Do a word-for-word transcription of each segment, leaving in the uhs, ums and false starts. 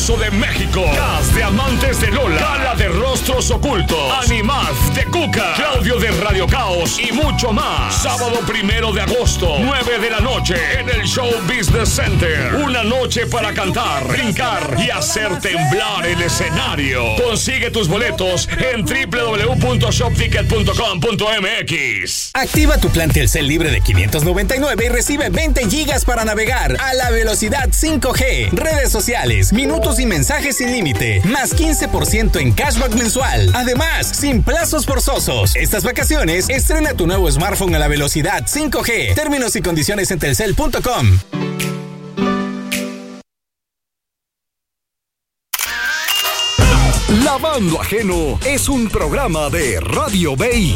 famoso de México, Gas de Amantes de Lola, Gala de Rostros Ocultos, Animaf de Cuca, Claudio de Radio Caos y mucho más. Sábado primero de agosto, nueve de la noche, en el Show Business Center. Una noche para cantar, brincar y hacer temblar el escenario. Consigue tus boletos en doble u doble u doble u punto shop ticket punto com punto m x. Activa tu plan Telcel libre de quinientos noventa y nueve y recibe veinte gigas para navegar a la velocidad cinco G, redes sociales, minutos y mensajes sin límite, más quince por ciento en cashback mensual. Además, sin plazos forzosos. Estas vacaciones, estrena tu nuevo smartphone a la velocidad cinco G. Términos y condiciones en telcel punto com. Lavando Ajeno es un programa de Radio Bay.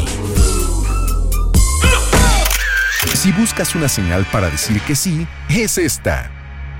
Si buscas una señal para decir que sí, es esta.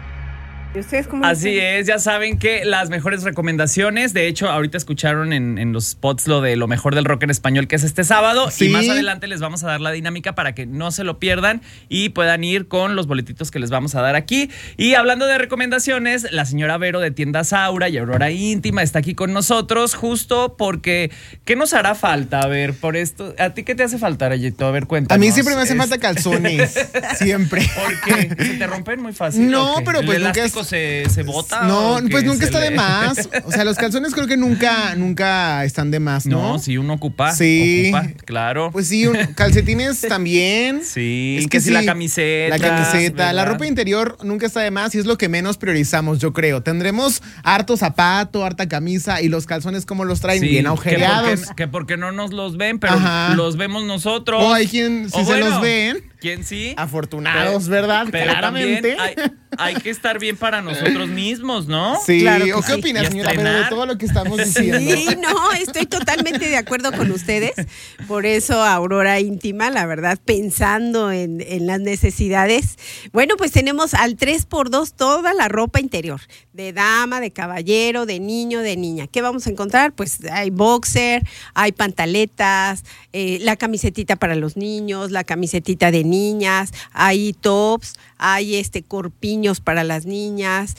Así es, ya saben que las mejores recomendaciones, de hecho, ahorita escucharon en, en los spots lo de lo mejor del rock en español, que es este sábado, sí. Y más adelante les vamos a dar la dinámica para que no se lo pierdan y puedan ir con los boletitos que les vamos a dar aquí. Y hablando de recomendaciones, la señora Vero de Tiendas Aura y Aurora Íntima está aquí con nosotros justo porque, ¿qué nos hará falta? A ver, por esto, ¿a ti qué te hace falta, Rayito? A ver, cuéntanos. A mí siempre me hacen falta calzones, siempre. ¿Por qué? ¿Se te rompen muy fácil? No, pero pues nunca es... Se, se bota. No, pues nunca está le... de más. O sea, los calzones creo que nunca, nunca están de más, ¿no? No, si uno ocupa. Sí. Ocupa, claro. Pues sí, un, calcetines también. Sí. Es que, que sí, sí, la camiseta. La camiseta. ¿Verdad? La ropa interior nunca está de más y es lo que menos priorizamos, yo creo. Tendremos harto zapato, harta camisa y los calzones como los traen, sí, bien agujereados. Que porque, que porque no nos los ven, pero Ajá. los vemos nosotros. O hay quien, si o se bueno, los ven. ¿Quién sí? Afortunados, pero, ¿verdad? Pero claramente. Hay, hay que estar bien para nosotros mismos, ¿no? Sí, claro ¿o qué sí. opinas, señora? Pero de todo lo que estamos diciendo. Sí, no, estoy totalmente de acuerdo con ustedes. Por eso, Aurora Íntima, la verdad, pensando en, en las necesidades. Bueno, pues tenemos al tres por dos toda la ropa interior, de dama, de caballero, de niño, de niña. ¿Qué vamos a encontrar? Pues hay boxer, hay pantaletas, eh, la camisetita para los niños, la camisetita de niñas, hay tops, hay este corpiños para las niñas,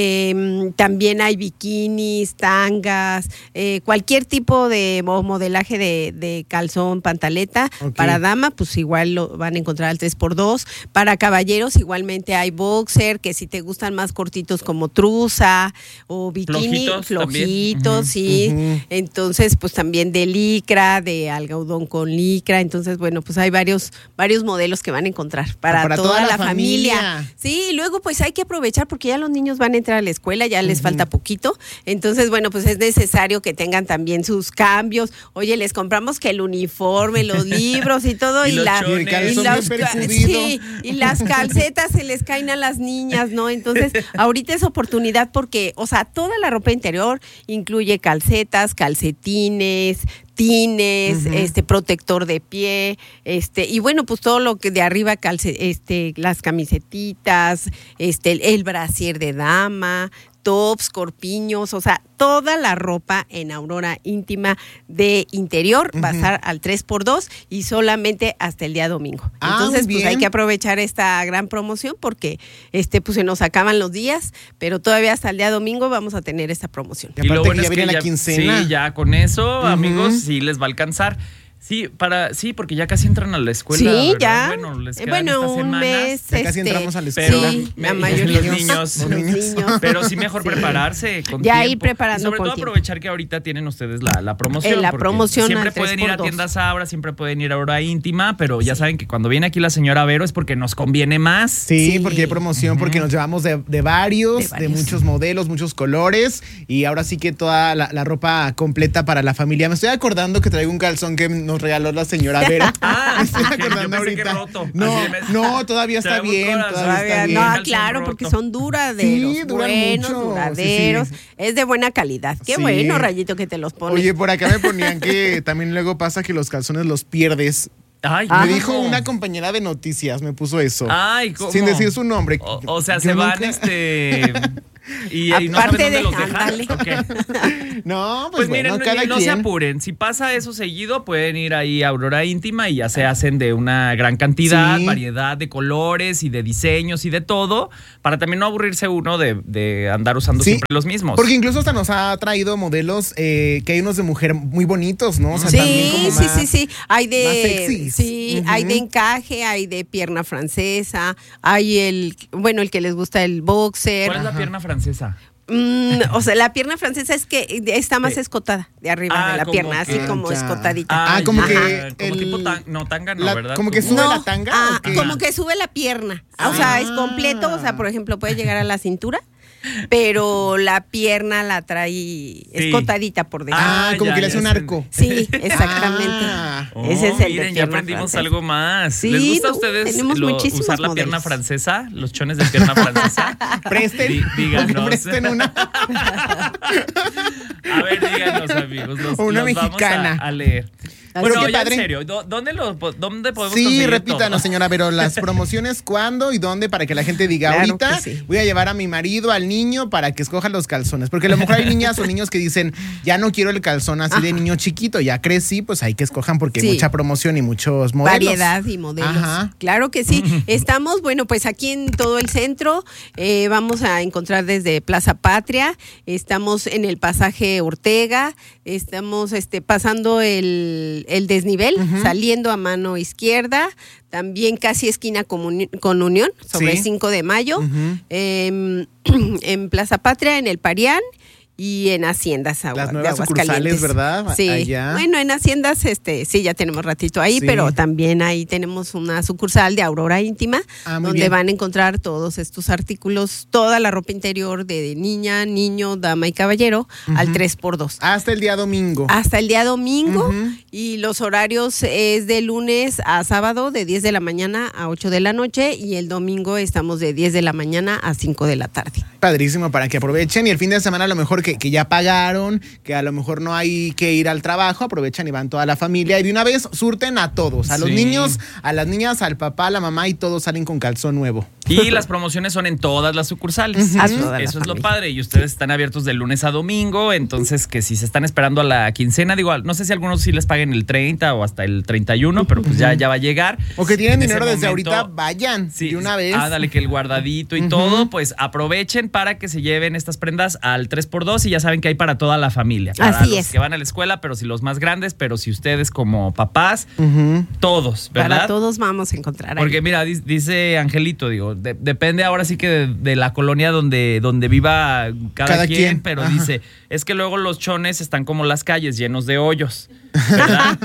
eh, también hay bikinis, tangas, eh, cualquier tipo de modelaje de, de calzón, pantaleta. Okay. Para dama, pues igual lo van a encontrar al tres por dos. Para caballeros igualmente hay boxer, que si te gustan más cortitos como truza o bikini, flojitos, flojitos uh-huh. sí. Uh-huh. Entonces, pues también de licra, de algodón con licra. Entonces, bueno, pues hay varios, varios modelos que van a encontrar para, para toda, toda la, la familia. familia. Sí, y luego pues hay que aprovechar porque ya los niños van a entrar a la escuela, ya les uh-huh. falta poquito. Entonces, bueno, pues es necesario que tengan también sus cambios. Oye, les compramos que el uniforme, los libros y todo. y, y, la, y, y, las, sí, y las calcetas se les caen a las niñas, ¿no? Entonces, ahorita es oportunidad porque, o sea, toda la ropa interior incluye calcetas, calcetines, tines, uh-huh. este protector de pie, este y bueno, pues todo lo que de arriba calce, este las camisetitas, este el, el brasier de dama, tops, corpiños, o sea, toda la ropa en Aurora Íntima de interior uh-huh. va a estar al tres por dos y solamente hasta el día domingo. Ah, Entonces, pues hay que aprovechar esta gran promoción porque este pues se nos acaban los días, pero todavía hasta el día domingo vamos a tener esta promoción. Y, y lo bueno que ya viene la quincena. Sí, ya con eso, uh-huh. amigos, sí les va a alcanzar. Sí, para, sí, porque ya casi entran a la escuela. Sí, ¿verdad? ya. Bueno, les quedan bueno, estas un semanas. mes. Ya casi este, entramos a la escuela. Sí, me, la mayoría. Los niños. Los niños. Pero sí mejor sí. prepararse con ya tiempo. ir preparando y sobre con todo tiempo. Aprovechar que ahorita tienen ustedes la, la promoción. En la promoción siempre pueden ir a Tiendas Aura, siempre pueden ir a Aurora Íntima, pero ya sí. saben que cuando viene aquí la señora Vero es porque nos conviene más. Sí, sí. porque hay promoción, uh-huh. porque nos llevamos de, de, varios, de varios, de muchos modelos, muchos colores y ahora sí que toda la, la ropa completa para la familia. Me estoy acordando que traigo un calzón que nos regaló la señora Vero. Ah, me estoy acordando ahorita. Roto. No, me... no, todavía está bien, todavía está bien. No, claro, porque son duraderos, sí, duran buenos, mucho. duraderos, sí, sí. es de buena calidad. Qué sí. bueno, Rayito, que te los pones. Oye, por acá me ponían que también luego pasa que los calzones los pierdes. Ay, me ¿cómo? dijo una compañera de noticias, me puso eso. Ay, ¿cómo? Sin decir su nombre. O, o sea, Yo se nunca... van este... Y, y no saben dónde los dejar. Okay. No, pues, pues bueno, miren, cada no quien. se apuren. Si pasa eso seguido, pueden ir ahí a Aurora Íntima y ya se hacen de una gran cantidad, sí. variedad de colores y de diseños y de todo, para también no aburrirse uno de, de andar usando sí. siempre los mismos. Porque incluso hasta nos ha traído modelos eh, que hay unos de mujer muy bonitos, ¿no? O sea, sí, también como sí, más, sí, sí. Hay de, más sexys. Sí, uh-huh. hay de encaje, hay de pierna francesa, hay el, bueno, el que les gusta el boxer. ¿Cuál es la Ajá. pierna francesa? Mm, o sea, la pierna francesa es que está más escotada de arriba ah, de la pierna, que, así como ya. escotadita. Ah, como Ajá. que como el, tipo tan, no tanga no, la, ¿verdad? Como que sube no, la tanga. Ah, ¿o qué? como que sube la pierna. Ah. O sea, es completo, o sea, por ejemplo, puede llegar a la cintura. Pero la pierna la trae sí. escotadita por dentro. Ah, como ya, que le hace un arco. Sí, exactamente. Ah. Ese es el miren, de ya aprendimos francesa. algo más. Sí, ¿Les gusta a no, ustedes lo, usar la modelos. pierna francesa? Los chones de pierna francesa. Presten. Dí, díganos. Presten una. A ver, díganos, amigos. Los, una los mexicana. Vamos a, a leer. Bueno, no, qué ya padre. en serio, ¿dónde, lo, dónde podemos sí, conseguir repítanos, todo? señora, pero las promociones, ¿cuándo y dónde? Para que la gente diga, claro ahorita sí. voy a llevar a mi marido, al niño, para que escoja los calzones. Porque a lo mejor hay niñas o niños que dicen, ya no quiero el calzón así Ajá. de niño chiquito, ya crecí, pues hay que escojan porque sí. hay mucha promoción y muchos modelos. Variedad y modelos. Ajá. Claro que sí. Estamos, bueno, pues aquí en todo el centro, eh, vamos a encontrar desde Plaza Patria, estamos en el pasaje Ortega, estamos este, pasando el, el desnivel, uh-huh. saliendo a mano izquierda, también casi esquina con, con Unión, sobre sí. cinco de mayo, uh-huh. eh, en Plaza Patria, en el Parián. Y en Haciendas Agua, Las nuevas de Aguascalientes. sucursales, ¿verdad? Sí. Allá. Bueno, en Haciendas, este, sí, ya tenemos ratito ahí, sí. pero también ahí tenemos una sucursal de Aurora Íntima, ah, donde bien. van a encontrar todos estos artículos, toda la ropa interior de niña, niño, dama y caballero, uh-huh. al tres por dos. Hasta el día domingo. Hasta el día domingo, uh-huh. y los horarios es de lunes a sábado, de diez de la mañana a ocho de la noche, y el domingo estamos de diez de la mañana a cinco de la tarde. Padrísimo, para que aprovechen, y el fin de semana a lo mejor que, que ya pagaron, que a lo mejor no hay que ir al trabajo, aprovechan y van toda la familia y de una vez surten a todos, a los sí. niños, a las niñas, al papá, a la mamá y todos salen con calzón nuevo. Y las promociones son en todas las sucursales. Uh-huh. Eso, eso es lo padre. Y ustedes están abiertos de lunes a domingo, entonces que si se están esperando a la quincena, digo, no sé si algunos sí les paguen el treinta o hasta el treinta y uno, pero pues ya, ya va a llegar. O que tienen en dinero desde momento, ahorita, vayan sí, de una vez. Ah, dale que el guardadito y uh-huh. todo, pues aprovechen para que se lleven estas prendas al tres por dos y ya saben que hay para toda la familia. Para Así los es. que van a la escuela, pero si los más grandes, pero si ustedes como papás, uh-huh. todos, ¿verdad? Para todos vamos a encontrar ahí. Porque mira, dice Angelito, digo, de, depende ahora sí que de, de la colonia donde, donde viva cada, cada quien, quien, pero Ajá. dice, es que luego los chones están como las calles, llenos de hoyos, ¿verdad?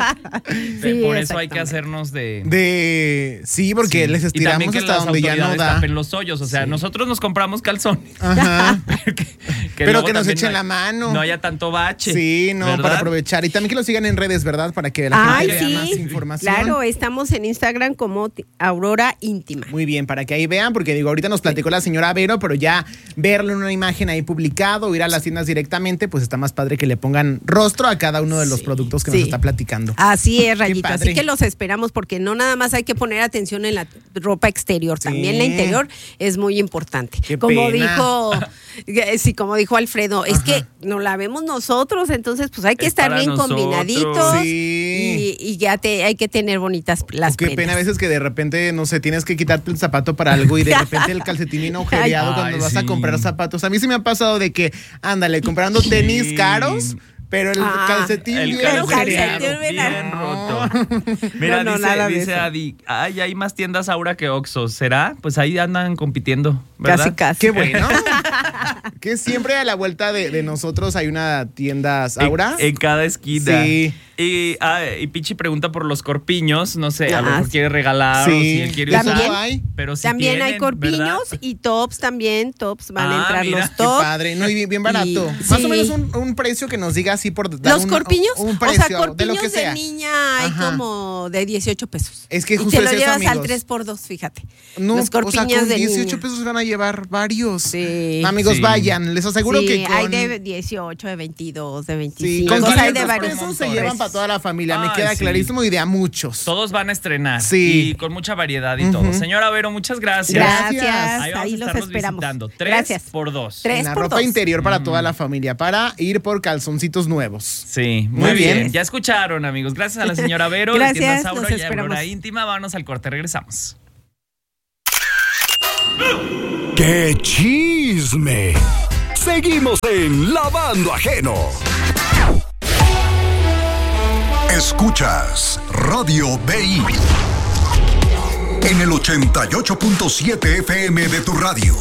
Sí, por eso hay que hacernos de... De... Sí, porque sí. les estiramos y que hasta las donde ya no da. tapen los hoyos, o sea, sí. nosotros nos compramos calzones. Ajá. que, que pero que nos echen no la mano. No haya tanto bache. Sí, no, ¿verdad? para aprovechar. Y también que lo sigan en redes, ¿verdad? Para que la Ay, gente sí. vea más información. Claro, estamos en Instagram como Aurora Íntima. Muy bien, para que ahí vean, porque digo, ahorita nos platicó la señora Vero, pero ya verlo en una imagen ahí publicado o ir a las tiendas directamente, pues está más padre que le pongan rostro a cada uno de los sí, productos que sí. nos está platicando. Así es, Rayito. Qué Así padre. que los esperamos porque no nada más hay que poner atención en la ropa exterior, Sí. también la interior es muy importante. Qué como pena. dijo, sí, como dijo Alfredo, es Ajá. que nos la vemos nosotros, entonces pues hay que Es estar para bien nosotros. combinaditos Sí. y, y ya te hay que tener bonitas las O qué prendas. pena a veces que de repente, no sé, tienes que quitarte el zapato para algo y de repente el calcetín viene agujereado Ay, cuando vas sí. a comprar zapatos. A mí sí me ha pasado de que, ándale, comprando tenis Sí. caros, pero el Ah, calcetín El bien calcetín agujereado. bien bien No. roto. Mira, No, no, dice, nada de dice eso. Adi, ay, hay más tiendas Aura que Oxxo, ¿será? Pues ahí andan compitiendo, ¿verdad? Casi, casi. Qué bueno. Que siempre a la vuelta de, de nosotros hay una tienda Aura. En, en cada esquina. Sí. Y, ah, y Pichi pregunta por los corpiños, no sé, a lo Ah, mejor sí. quiere regalar Sí. o si él quiere También usar. hay. Pero si También tienen, hay corpiños ¿verdad? y tops también, tops van a Ah, entrar mira. los Qué Qué tops. padre, no, y bien, bien barato. Y- Más sí. o menos un, un precio que nos digas así por dar los un, corpiños, un precio, o sea, corpiños de lo que de sea. niña hay Ajá. como de dieciocho pesos. Es que y justo te lo es eso, llevas amigos. al tres por dos, fíjate. No, los corpiños o sea, con de dieciocho niña. pesos van a llevar varios. Sí. Amigos, Sí. vayan, les aseguro Sí, que con... hay de dieciocho, de veintidós, de Sí, veinticinco, con o sea, hay de quinientos varios. pesos se llevan para toda la familia, me Ay, queda sí. clarísimo, y de a muchos. Todos van a estrenar. Sí. Y con mucha variedad y Ujú. todo. Señora Vero, muchas gracias. Gracias, Ahí, vamos ahí a los estarnos esperamos. visitando. Tres Gracias. por dos. Tres En la por ropa dos. interior para toda la familia, para ir por calzoncitos nuevos. Sí, muy, Muy bien. bien. Ya escucharon, amigos. Gracias a la señora Vero, Gracias, de Tiendas Auro los y esperamos. Aurora Íntima. Vámonos al corte, regresamos. ¡Qué chisme! Seguimos en Lavando Ajeno. Escuchas Radio B I en el ochenta y ocho punto siete F M de tu radio.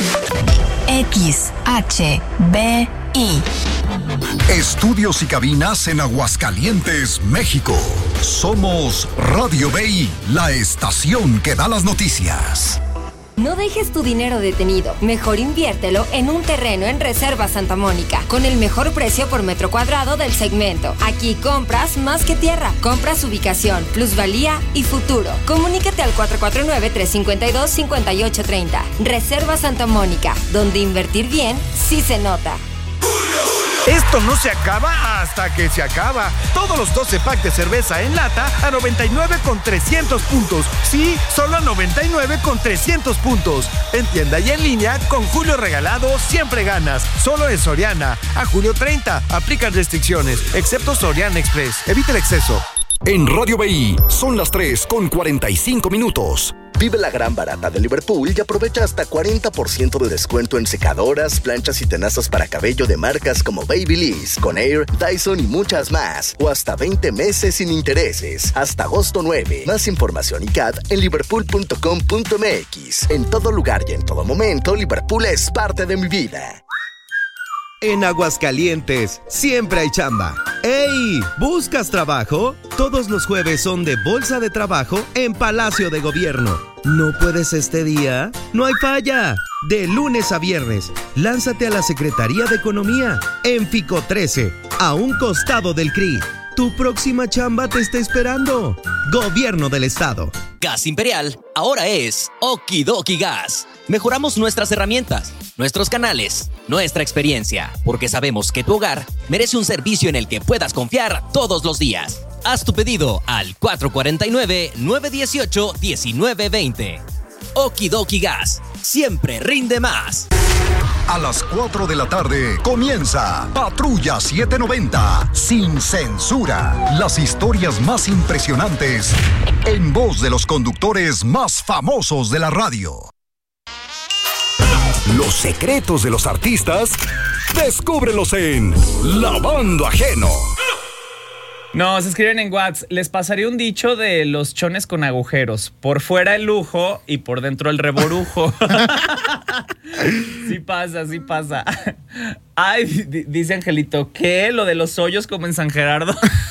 X H B I. Estudios y cabinas en Aguascalientes, México. Somos Radio B I, la estación que da las noticias. No dejes tu dinero detenido. Mejor inviértelo en un terreno en Reserva Santa Mónica, con el mejor precio por metro cuadrado del segmento. Aquí compras más que tierra. Compras ubicación, plusvalía y futuro. Comunícate al cuatro cuatro nueve, tres cinco dos, cinco ocho tres cero. Reserva Santa Mónica, donde invertir bien sí se nota. Esto no se acaba hasta que se acaba. Todos los doce packs de cerveza en lata a noventa y nueve con trescientos puntos. Sí, solo a noventa y nueve con trescientos puntos. En tienda y en línea, con Julio Regalado siempre ganas. Solo en Soriana. A julio treinta. Aplican restricciones, excepto Soriana Express. Evita el exceso. En Radio B I son las tres con cuarenta y cinco minutos. Vive la gran barata de Liverpool y aprovecha hasta cuarenta por ciento de descuento en secadoras, planchas y tenazas para cabello de marcas como Babyliss, Conair, Dyson y muchas más. O hasta veinte meses sin intereses. Hasta agosto nueve. Más información y C A D en liverpool punto com punto m x. En todo lugar y en todo momento, Liverpool es parte de mi vida. En Aguascalientes, siempre hay chamba. ¡Ey! ¿Buscas trabajo? Todos los jueves son de Bolsa de Trabajo en Palacio de Gobierno. ¿No puedes este día? ¡No hay falla! De lunes a viernes, lánzate a la Secretaría de Economía en Fico trece, a un costado del C R I. Tu próxima chamba te está esperando. Gobierno del Estado. Gas Imperial ahora es Okidoki Gas. Mejoramos nuestras herramientas, nuestros canales, nuestra experiencia, porque sabemos que tu hogar merece un servicio en el que puedas confiar todos los días. Haz tu pedido al cuatro cuatro nueve, nueve uno ocho, uno nueve dos cero. Okidoki Gas, siempre rinde más. A las cuatro de la tarde comienza Patrulla setecientos noventa, sin censura. Las historias más impresionantes en voz de los conductores más famosos de la radio. Los secretos de los artistas, descúbrelos en Lavando Ajeno. Nos escriben en WhatsApp, les pasaría un dicho de los chones con agujeros. Por fuera el lujo y por dentro el reborujo. Sí pasa, sí pasa. Ay, d- dice Angelito, ¿qué? ¿Lo de los hoyos como en San Gerardo?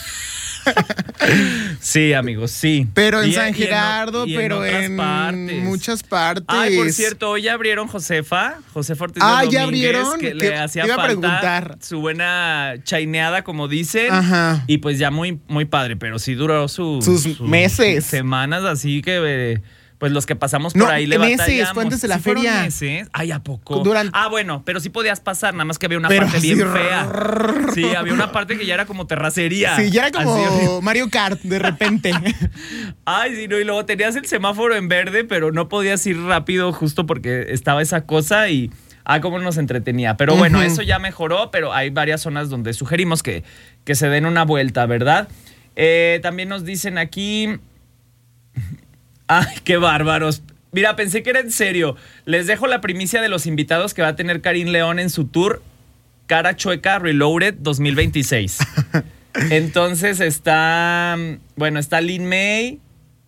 Sí, amigos, sí. Pero en Y- San y Gerardo, y pero otras en partes. muchas partes. Ay, por cierto, hoy ya abrieron Josefa, Josefa Ortiz Ah, de ¿ya Domínguez, abrieron? que Te- le hacía te iba a falta preguntar. su buena chaineada, como dicen. Ajá. Y pues ya muy, muy padre, pero sí duró su, Sus meses. semanas, así que eh, pues los que pasamos por No, ahí le meses, batallamos. fue antes de la ¿Sí fueron feria. meses? Ay, ¿a poco? Duran- Ah, bueno, pero sí podías pasar, nada más que había una Pero parte así, bien fea. Sí, había una parte que ya era como terracería. Sí, ya era Así, como Mario Kart, de repente. ay, sí, no, y luego tenías el semáforo en verde, pero no podías ir rápido justo porque estaba esa cosa y ah, cómo nos entretenía. Pero bueno, Ujú. eso ya mejoró, pero hay varias zonas donde sugerimos que, que se den una vuelta, ¿verdad? Eh, también nos dicen aquí... Ay, qué bárbaros. Mira, pensé que era en serio. Les dejo la primicia de los invitados que va a tener Karim León en su tour Cara Chueca Reloaded dos mil veintiséis. Entonces está, bueno, está Lin May,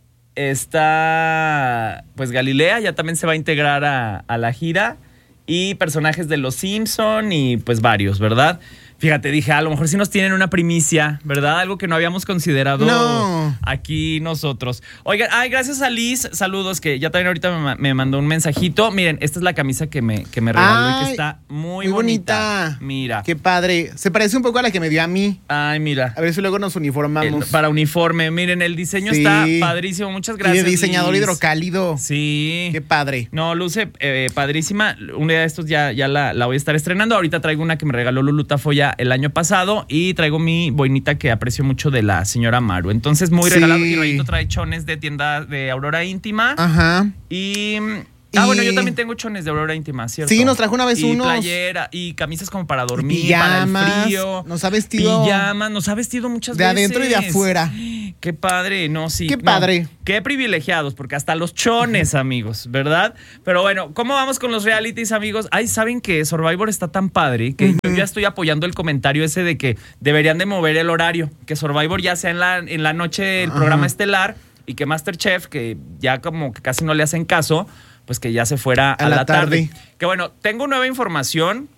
está pues Galilea, ya también se va a integrar a, a la gira, y personajes de Los Simpson y pues varios, ¿verdad? Fíjate, dije, a lo mejor sí nos tienen una primicia, ¿verdad? Algo que no habíamos considerado no. aquí nosotros. Oigan, ay, gracias a Liz, saludos, que ya también ahorita me, me mandó un mensajito. Miren, esta es la camisa que me, que me regaló ay, y que está muy, muy bonita. bonita. Mira. Qué padre. Se parece un poco a la que me dio a mí. Ay, mira. A ver si luego nos uniformamos. El, para uniforme. Miren, el diseño sí. está padrísimo. Muchas gracias, Y de diseñador Liz. hidrocálido. Sí. Qué padre. No, luce eh, padrísima. Un día de estos ya, ya la, la voy a estar estrenando. Ahorita traigo una que me regaló Lulu Tafoya el año pasado y traigo mi boinita que aprecio mucho de la señora Maru. Entonces, muy sí. regalado. Y Rayito trae chones de tienda de Aurora Íntima. Ajá. Y... Ah, y... bueno, yo también tengo chones de Aurora Íntima, ¿cierto? Sí, nos trajo una vez y unos. Y playera, y camisas como para dormir, pijamas, para el frío. Nos ha vestido. Pijamas, nos ha vestido muchas de veces. De adentro y de afuera. Qué padre, no, sí. Qué padre. No, qué privilegiados, porque hasta los chones, amigos, ¿verdad? Pero bueno, ¿cómo vamos con los realities, amigos? Ay, ¿saben que Survivor está tan padre que uh-huh. yo ya estoy apoyando el comentario ese de que deberían de mover el horario? Que Survivor ya sea en la, en la noche el uh-huh. programa estelar y que MasterChef, que ya como que casi no le hacen caso, pues que ya se fuera a, a la, la tarde. tarde. Que bueno, tengo nueva información,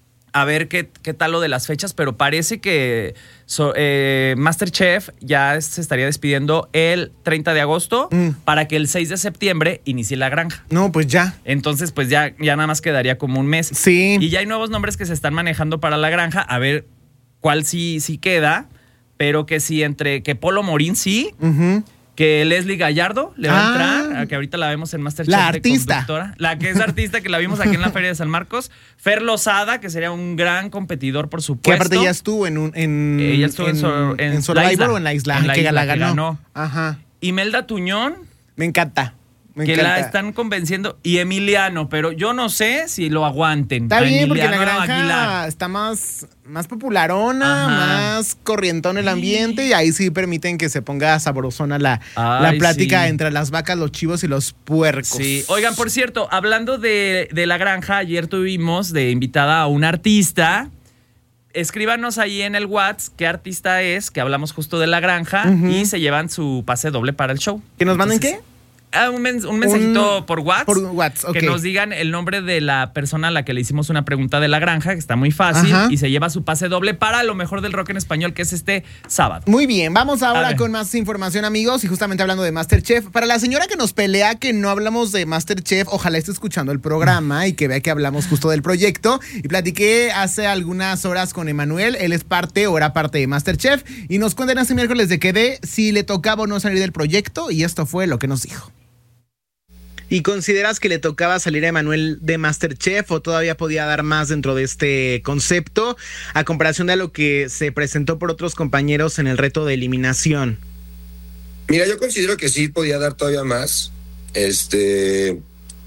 a ver qué, qué tal lo de las fechas, pero parece que so, eh, MasterChef ya se estaría despidiendo el treinta de agosto mm. para que el seis de septiembre inicie La Granja. No, pues ya. Entonces, pues ya, ya nada más quedaría como un mes. Sí. Y ya hay nuevos nombres que se están manejando para La Granja, a ver cuál sí, sí queda, pero que sí, entre que Polo Morín sí... Uh-huh. Que Leslie Gallardo le va ah, a entrar, a que ahorita la vemos en MasterChef. La artista. Conductora, la que es artista, que la vimos aquí en la Feria de San Marcos. Fer Lozada, que sería un gran competidor, por supuesto. Que aparte ya estuvo en un... En, Ella estuvo en, en, en, en Survivor o en la isla. En la que isla la ganó. Que ganó. Ajá. Imelda Tuñón. Me encanta. Me que encanta. La están convenciendo. Y Emiliano, pero yo no sé si lo aguanten. Está bien, porque La Emiliano Granja Aguilar. está más, más popularona, Ajá. más corrientón el ambiente, y ahí sí permiten que se ponga sabrosona la, Ay, la plática sí. entre las vacas, los chivos y los puercos. Sí. Oigan, por cierto, hablando de, de La Granja, ayer tuvimos de invitada a una artista. Escríbanos ahí en el WhatsApp qué artista es, que hablamos justo de La Granja, uh-huh. y se llevan su pase doble para el show. ¿Que nos manden Entonces, qué? Ah, un, mens- un mensajito un, por WhatsApp. Por WhatsApp, okay. Que nos digan el nombre de la persona a la que le hicimos una pregunta de La Granja, que está muy fácil, Ajá. y se lleva su pase doble para lo mejor del rock en español, que es este sábado. Muy bien, vamos ahora con más información, amigos, y justamente hablando de MasterChef. Para la señora que nos pelea que no hablamos de MasterChef, ojalá esté escuchando el programa y que vea que hablamos justo del proyecto. Y platiqué hace algunas horas con Emanuel, él es parte o era parte de MasterChef, y nos cuentan este miércoles de que de si le tocaba o no salir del proyecto, y esto fue lo que nos dijo. ¿Y consideras que le tocaba salir a Emanuel de MasterChef o todavía podía dar más dentro de este concepto a comparación de lo que se presentó por otros compañeros en el reto de eliminación? Mira, yo considero que sí podía dar todavía más. Este,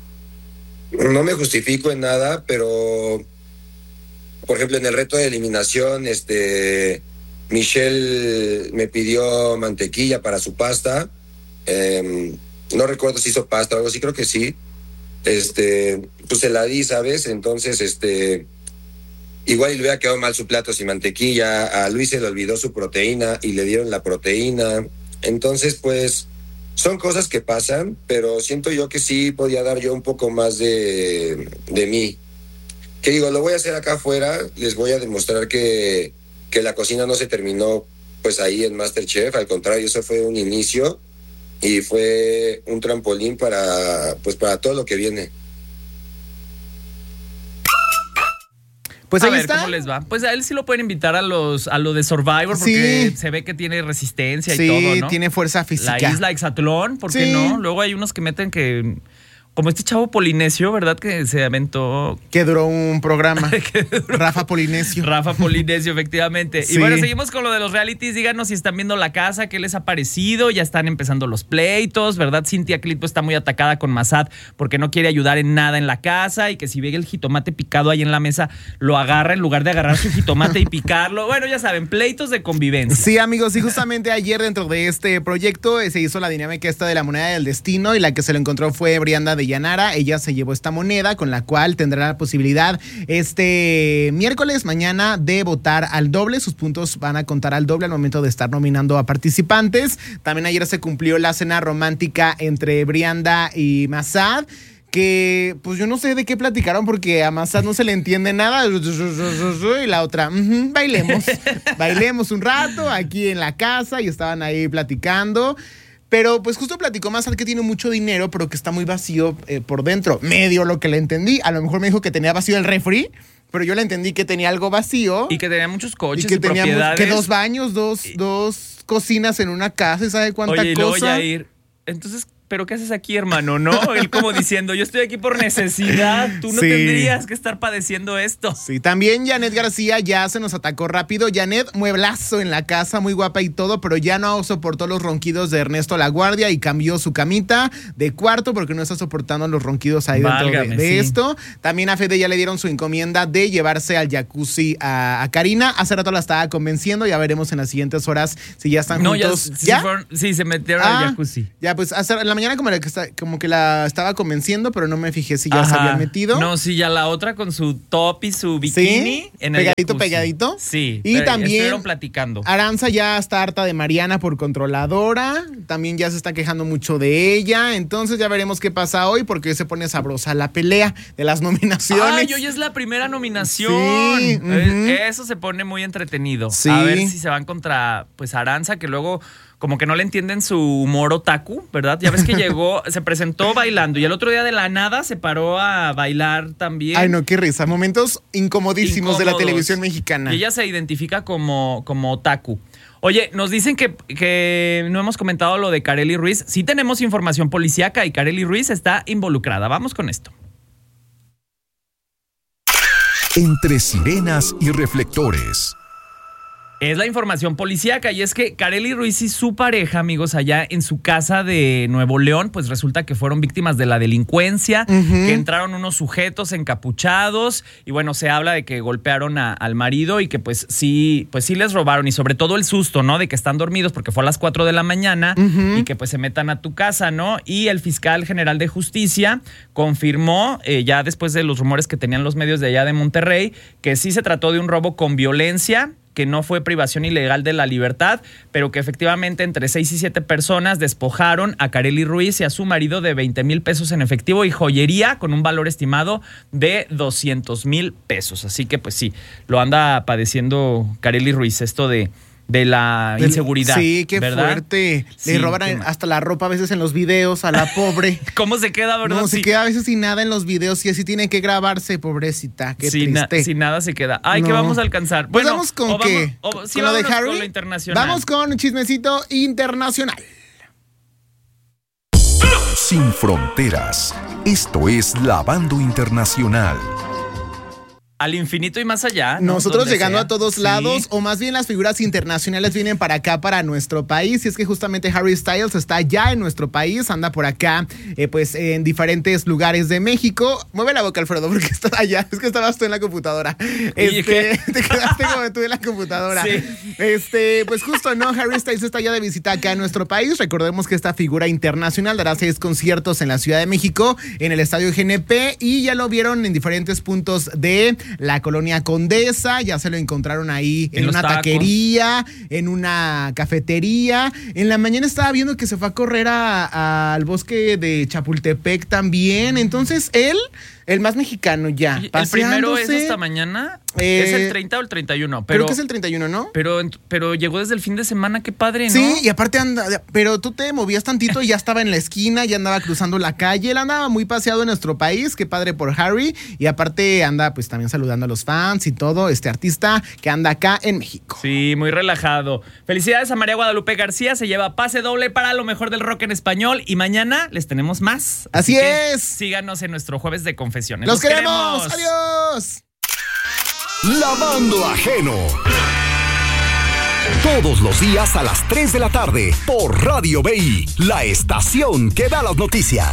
no me justifico en nada, pero por ejemplo en el reto de eliminación, este, Michelle me pidió mantequilla para su pasta. Eh, No recuerdo si hizo pasta o algo así, creo que sí. Este, pues se la di, ¿sabes? Entonces, este, igual le hubiera quedado mal su plato sin mantequilla. A Luis se le olvidó su proteína y le dieron la proteína. Entonces, pues, son cosas que pasan, pero siento yo que sí podía dar yo un poco más de, de mí. Que digo, lo voy a hacer acá afuera, les voy a demostrar que, que la cocina no se terminó, pues, ahí en MasterChef. Al contrario, eso fue un inicio. Y fue un trampolín para, pues, para todo lo que viene. Pues a ahí ver está. cómo les va. Pues a él sí lo pueden invitar a los a lo de Survivor porque sí. se ve que tiene resistencia sí, y todo, ¿no? Tiene fuerza física. La isla Exatlón, ¿por qué sí. no? Luego hay unos que meten que... Como este chavo polinesio, ¿verdad? Que se aventó... Que duró un programa. duró... Rafa Polinesio. Rafa Polinesio, efectivamente. Sí. Y bueno, seguimos con lo de los realities. Díganos si están viendo La Casa, qué les ha parecido. Ya están empezando los pleitos, ¿verdad? Cintia Clitbo está muy atacada con Massad porque no quiere ayudar en nada en la casa y que si ve el jitomate picado ahí en la mesa, lo agarra en lugar de agarrar su jitomate y picarlo. Bueno, ya saben, pleitos de convivencia. Sí, amigos, y justamente ayer dentro de este proyecto se hizo la dinámica esta de la moneda del destino y la que se lo encontró fue Brianda de Yanara. Ella se llevó esta moneda con la cual tendrá la posibilidad este miércoles mañana de votar al doble. Sus puntos van a contar al doble al momento de estar nominando a participantes. También ayer se cumplió la cena romántica entre Brianda y Massad, que pues yo no sé de qué platicaron porque a Massad no se le entiende nada. Y la otra, uh-huh, bailemos, bailemos un rato aquí en la casa y estaban ahí platicando. Pero pues justo platicó Massad que tiene mucho dinero, pero que está muy vacío eh, por dentro. Medio lo que le entendí. A lo mejor me dijo que tenía vacío el refri, pero yo le entendí que tenía algo vacío. Y que tenía muchos coches y que y tenía propiedades. Que dos baños, dos, y... dos cocinas en una casa, ¿sabe cuánta Oye, y cosa? luego Yair, entonces, ¿pero qué haces aquí, hermano? ¿No? Él como diciendo, yo estoy aquí por necesidad, tú no sí. tendrías que estar padeciendo esto. Sí, también Janet García ya se nos atacó rápido. Janet, mueblazo en la casa, muy guapa y todo, pero ya no soportó los ronquidos de Ernesto La Guardia y cambió su camita de cuarto porque no está soportando los ronquidos ahí Válgame, dentro de, de sí. esto. También a Fede ya le dieron su encomienda de llevarse al jacuzzi a, a Karina. Hace rato la estaba convenciendo, ya veremos en las siguientes horas si ya están no, juntos. Ya, ¿Ya? Sí, fueron, sí, se metieron ah, al jacuzzi. Ya, pues hace, en la mañana como, la que está, como que la estaba convenciendo, pero no me fijé si ya Ajá. se habían metido. No, sí, ya la otra con su top y su bikini. ¿Sí? En el pegadito, jacuzzi. pegadito. Sí, y también estuvieron platicando. Aranza ya está harta de Mariana por controladora. También ya se está quejando mucho de ella. Entonces ya veremos qué pasa hoy porque hoy se pone sabrosa la pelea de las nominaciones. Ay, hoy es la primera nominación. Sí, uh-huh. Eso se pone muy entretenido. Sí. A ver si se van contra pues Aranza, que luego como que no le entienden su humor otaku, ¿verdad? Ya ves que llegó, se presentó bailando y el otro día de la nada se paró a bailar también. Ay, no, qué risa. Momentos incomodísimos Incómodos. de la televisión mexicana. Y ella se identifica como, como otaku. Oye, nos dicen que, que no hemos comentado lo de Karely Ruiz. Sí tenemos información policíaca y Karely Ruiz está involucrada. Vamos con esto. Entre sirenas y reflectores. Es la información policíaca y es que Karely Ruiz y su pareja, amigos, allá en su casa de Nuevo León, pues resulta que fueron víctimas de la delincuencia, uh-huh. que entraron unos sujetos encapuchados y bueno, se habla de que golpearon a, al marido y que pues sí, pues sí les robaron y sobre todo el susto, ¿no? De que están dormidos porque fue a las cuatro de la mañana uh-huh. y que pues se metan a tu casa, ¿no? Y el fiscal general de justicia confirmó, eh, ya después de los rumores que tenían los medios de allá de Monterrey, que sí se trató de un robo con violencia, que no fue privación ilegal de la libertad, pero que efectivamente entre seis y siete personas despojaron a Karely Ruiz y a su marido de veinte mil pesos en efectivo y joyería con un valor estimado de doscientos mil pesos. Así que pues sí, lo anda padeciendo Karely Ruiz, esto de... de la inseguridad. Sí, qué ¿verdad? fuerte. Sí, Le roban hasta la ropa a veces en los videos a la pobre. ¿Cómo se queda, verdad? No, sí. se queda a veces sin nada en los videos y así tiene que grabarse, pobrecita. Qué sin triste. Na, sin nada se queda. Ay, no. ¿Qué vamos a alcanzar? Pues bueno, vamos con qué. Vamos, o, sí, ¿Con lo de Harry? Con lo internacional. Vamos con un chismecito internacional. Sin fronteras. Esto es Lavando Internacional. Al infinito y más allá. ¿no? Nosotros llegando sea. a todos sí. lados, o más bien las figuras internacionales vienen para acá, para nuestro país. Y es que justamente Harry Styles está ya en nuestro país, anda por acá, eh, pues en diferentes lugares de México. Mueve la boca, Alfredo, porque estás allá. Es que estabas tú en la computadora. Este, te quedaste como tú en la computadora. Sí. Este, pues justo, ¿no? Harry Styles está ya de visita acá en nuestro país. Recordemos que esta figura internacional dará seis conciertos en la Ciudad de México, en el Estadio G N P, y ya lo vieron en diferentes puntos de la Colonia Condesa, ya se lo encontraron ahí en, en una tacos. taquería, en una cafetería. En la mañana estaba viendo que se fue a correr a, a, al bosque de Chapultepec también. Entonces él, el más mexicano ya. ¿El primero es esta mañana? Eh, ¿Es el treinta o el treinta y uno? Pero, creo que es el treinta y uno, ¿no? Pero, pero llegó desde el fin de semana, qué padre, ¿no? Sí, y aparte anda, pero tú te movías tantito y ya estaba en la esquina, ya andaba cruzando la calle, él andaba muy paseado en nuestro país, qué padre por Harry, y aparte anda pues también saludando a los fans y todo, este artista que anda acá en México. Sí, muy relajado. Felicidades a María Guadalupe García, se lleva pase doble para lo mejor del rock en español y mañana les tenemos más. Así, Así es. Síganos en nuestro jueves de confesiones. ¡Los, Los queremos! queremos! ¡Adiós! Lavando Ajeno. Todos los días a las tres de la tarde por Radio B I, la estación que da las noticias.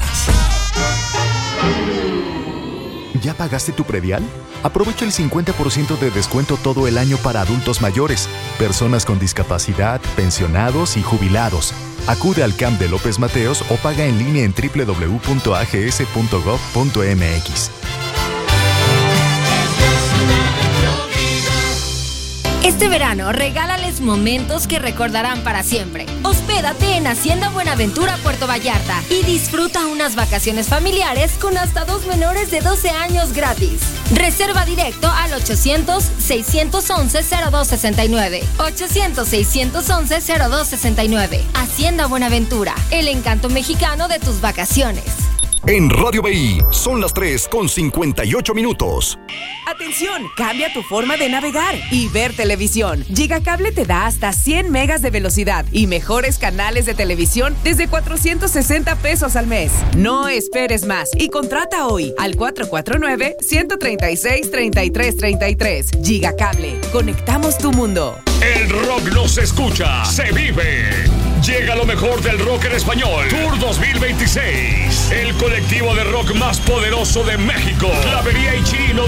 ¿Ya pagaste tu predial? Aprovecha el cincuenta por ciento de descuento todo el año para adultos mayores, personas con discapacidad, pensionados y jubilados. Acude al C A M de López Mateos o paga en línea en doble u doble u doble u punto a g s punto gov punto m x. Este verano, regálales momentos que recordarán para siempre. Hospédate en Hacienda Buenaventura, Puerto Vallarta y disfruta unas vacaciones familiares con hasta dos menores de doce años gratis. Reserva directo al ochocientos, seiscientos once, cero dos sesenta y nueve. ochocientos, seiscientos once, cero dos sesenta y nueve. Hacienda Buenaventura, el encanto mexicano de tus vacaciones. En Radio B I son las tres con cincuenta y ocho minutos. Atención, cambia tu forma de navegar y ver televisión. Gigacable te da hasta cien megas de velocidad y mejores canales de televisión desde cuatrocientos sesenta pesos al mes. No esperes más y contrata hoy al cuatro cuatro nueve, uno tres seis, tres tres tres tres. Gigacable, conectamos tu mundo. El rock no se escucha, se vive. Llega lo mejor del rock en español. Tour dos mil veintiséis. El colectivo de rock más poderoso de México. Clavería y Chirino